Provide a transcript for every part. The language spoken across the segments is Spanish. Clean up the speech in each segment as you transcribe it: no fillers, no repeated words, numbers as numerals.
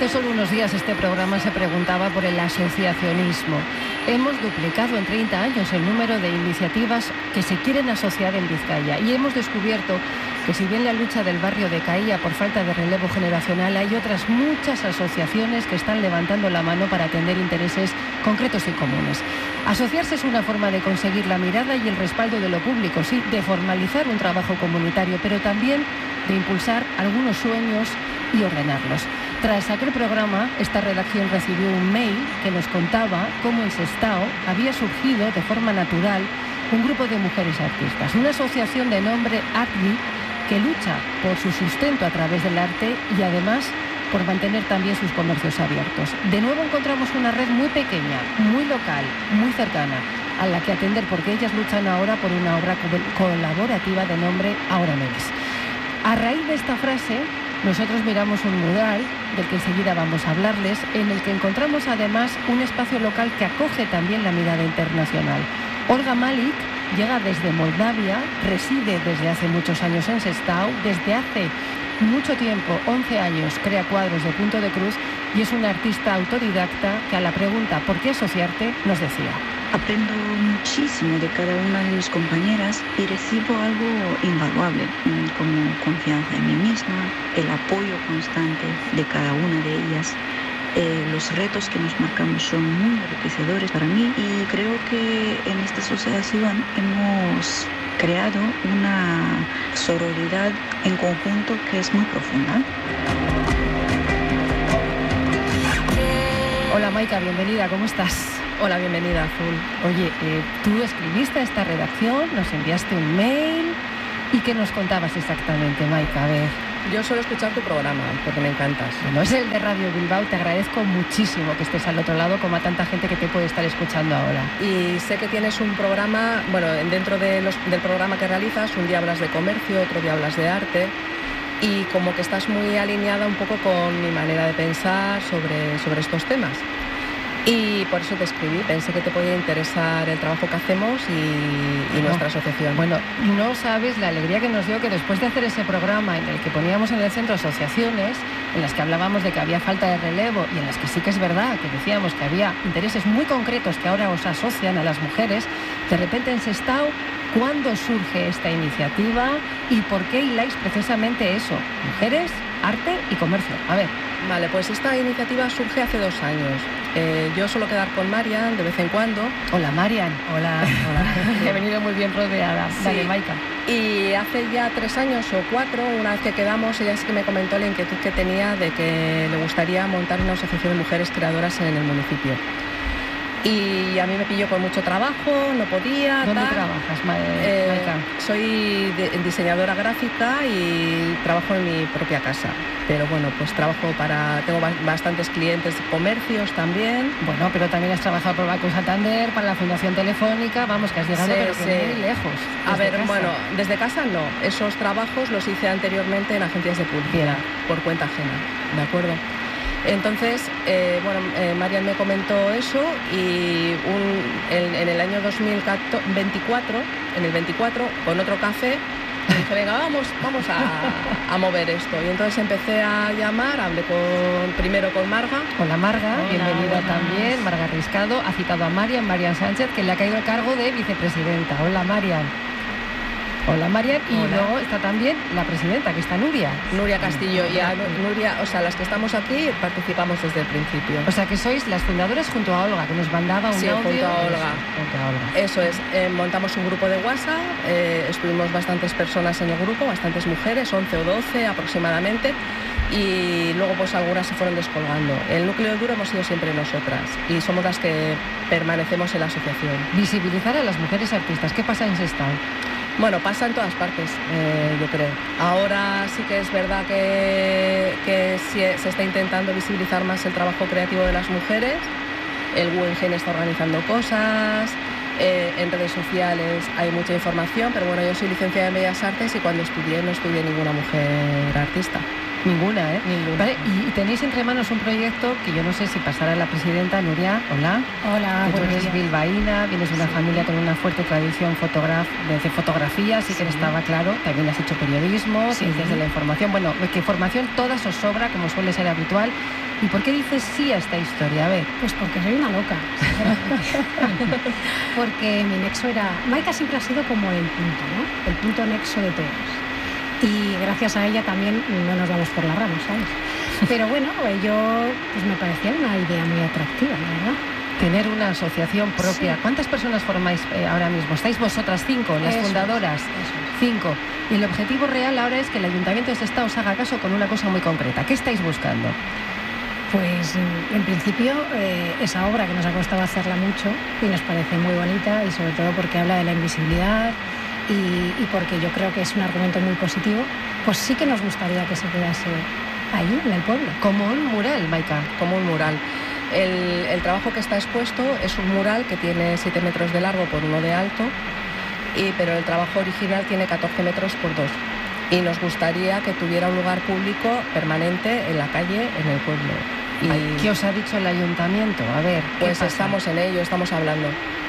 Hace solo unos días este programa se preguntaba por el asociacionismo. Hemos duplicado en 30 años el número de iniciativas que se quieren asociar en Vizcaya y hemos descubierto que si bien la lucha del barrio decaía por falta de relevo generacional, hay otras muchas asociaciones que están levantando la mano para atender intereses concretos y comunes. Asociarse es una forma de conseguir la mirada y el respaldo de lo público, sí, de formalizar un trabajo comunitario, pero también de impulsar algunos sueños y ordenarlos. Tras aquel programa, esta redacción recibió un mail que nos contaba cómo en Sestao había surgido de forma natural un grupo de mujeres artistas, una asociación de nombre ARTLI que lucha por su sustento a través del arte y además por mantener también sus comercios abiertos. De nuevo encontramos una red muy pequeña, muy local, muy cercana, a la que atender porque ellas luchan ahora por una obra colaborativa de nombre Ahora me ves. A raíz de esta frase, nosotros miramos un mural, del que enseguida vamos a hablarles, en el que encontramos además un espacio local que acoge también la mirada internacional. Olga Malik llega desde Moldavia, reside desde hace muchos años en Sestao, desde hace mucho tiempo, 11 años, crea cuadros de punto de cruz y es una artista autodidacta que a la pregunta ¿por qué asociarte? Nos decía: aprendo muchísimo de cada una de mis compañeras y recibo algo invaluable, como confianza en mí misma, el apoyo constante de cada una de ellas. Los retos que nos marcamos son muy enriquecedores para mí y creo que en esta asociación hemos creado una sororidad en conjunto que es muy profunda. Hola Maika, bienvenida, ¿cómo estás? Hola, bienvenida, Azul. Oye, tú escribiste a esta redacción, nos enviaste un mail y ¿qué nos contabas exactamente, Maika? A ver. Yo suelo escuchar tu programa porque me encantas. Bueno, es el de Radio Bilbao, te agradezco muchísimo que estés al otro lado como a tanta gente que te puede estar escuchando ahora. Y sé que tienes un programa, bueno, dentro del programa que realizas, un día hablas de comercio, otro día hablas de arte y como que estás muy alineada un poco con mi manera de pensar sobre estos temas. Y por eso te escribí, pensé que te podía interesar el trabajo que hacemos y nuestra asociación. Bueno, no sabes la alegría que nos dio que después de hacer ese programa en el que poníamos en el centro asociaciones, en las que hablábamos de que había falta de relevo y en las que sí que es verdad que decíamos que había intereses muy concretos que ahora os asocian a las mujeres, de repente en Sestao, ¿cuándo surge esta iniciativa y por qué hiláis precisamente eso? Mujeres, arte y comercio. A ver. Vale, pues esta iniciativa surge hace 2 años. Yo suelo quedar con Marian de vez en cuando. Hola, Marian. Hola. He venido muy bien rodeada. Sí. Dale, Maika. Y hace ya 3 años o 4, una vez que quedamos, ella sí que me comentó la inquietud que tenía de que le gustaría montar una asociación de mujeres creadoras en el municipio. Y a mí me pilló con mucho trabajo, no podía. ¿Dónde trabajas, Maika? Soy diseñadora gráfica y trabajo en mi propia casa. Pero bueno, pues tengo bastantes clientes de comercios también. Bueno, pero también has trabajado por Banco Santander, para la Fundación Telefónica, vamos, que has llegado pero que muy lejos. A ver, casa. Bueno, desde casa no. Esos trabajos los hice anteriormente en agencias de publicidad, por cuenta ajena, ¿de acuerdo? Entonces, Marian me comentó eso y en el año 2024, en el 24, con otro café, me dije, venga, vamos a mover esto. Y entonces empecé a llamar, hablé primero con Marga. Hola Marga, bienvenida también. Marga Riscado ha citado a Marian Sánchez, que le ha caído el cargo de vicepresidenta. Hola Marian. Hola Marian, y hola. Luego está también la presidenta, que está Nuria Castillo, y a Nuria, o sea, las que estamos aquí participamos desde el principio. O sea que sois las fundadoras junto a Olga, que nos mandaba un audio. Junto a Olga. Eso es, montamos un grupo de WhatsApp, estuvimos bastantes personas en el grupo, bastantes mujeres, 11 o 12 aproximadamente, y luego pues algunas se fueron descolgando. El núcleo duro hemos sido siempre nosotras, y somos las que permanecemos en la asociación. Visibilizar a las mujeres artistas, ¿qué pasa en Sestao? Bueno, pasa en todas partes, yo creo. Ahora sí que es verdad que se está intentando visibilizar más el trabajo creativo de las mujeres. El Guggenheim está organizando cosas, en redes sociales hay mucha información, pero bueno, yo soy licenciada en Bellas Artes y cuando no estudié ninguna mujer artista. Ninguna, ¿eh? Ninguna. Vale, y tenéis entre manos un proyecto que yo no sé si pasará a la presidenta. Nuria, hola. Hola, tú eres bilbaína, vienes de una familia con una fuerte tradición de fotografía, así que estaba claro. También has hecho periodismo, ciencias de la información. Bueno, que información todas os sobra, como suele ser habitual. ¿Y por qué dices sí a esta historia? A ver. Pues porque soy una loca, porque mi nexo era... Maika siempre ha sido como el punto, ¿no? El punto nexo de todos. Y gracias a ella también no nos vamos por las ramas, ¿sabes? Pero bueno, yo pues me parecía una idea muy atractiva, la verdad. Tener una asociación propia. Sí. ¿Cuántas personas formáis ahora mismo? ¿Estáis vosotras 5, las fundadoras? Eso es. 5. Y el objetivo real ahora es que el Ayuntamiento de Sestao os haga caso con una cosa muy concreta. ¿Qué estáis buscando? Pues en principio esa obra que nos ha costado hacerla mucho y nos parece muy bonita y sobre todo porque habla de la invisibilidad y porque yo creo que es un argumento muy positivo, pues sí que nos gustaría que se quedase allí, en el pueblo. Como un mural, Maika. Como un mural. El trabajo que está expuesto es un mural que tiene 7 metros de largo por 1 de alto, pero el trabajo original tiene 14 metros por 2. Y nos gustaría que tuviera un lugar público permanente en la calle, en el pueblo. Y ¿qué os ha dicho el ayuntamiento? A ver, pues estamos en ello, estamos hablando.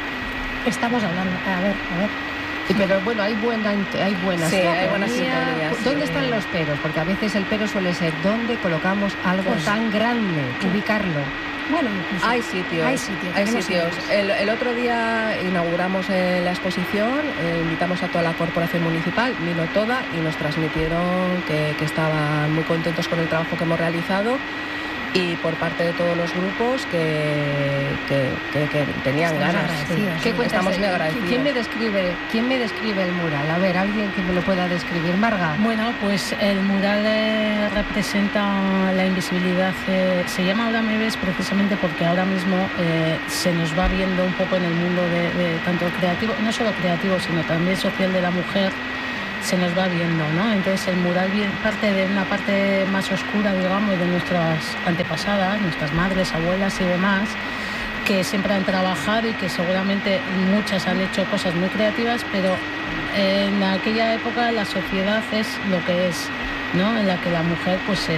A ver. Pero bueno, hay buenas sí, hay buenas sintonías. ¿Dónde están los peros? Porque a veces el pero suele ser ¿dónde colocamos algo tan grande? Ubicarlo. Bueno, incluso hay sitios. El otro día inauguramos la exposición, invitamos a toda la corporación municipal, vino toda y nos transmitieron que estaban muy contentos con el trabajo que hemos realizado y por parte de todos los grupos que tenían ganas. Estamos muy agradecidos. ¿Quién me describe el mural? A ver, alguien que me lo pueda describir. Marga. Bueno, pues el mural representa la invisibilidad. Se llama Ahora me ves precisamente porque ahora mismo se nos va viendo un poco en el mundo de tanto creativo, no solo creativo, sino también social de la mujer, se nos va viendo, ¿no? Entonces el mural parte de una parte más oscura, digamos, de nuestras antepasadas, nuestras madres, abuelas y demás, que siempre han trabajado y que seguramente muchas han hecho cosas muy creativas, pero en aquella época la sociedad es lo que es, ¿no? En la que la mujer pues se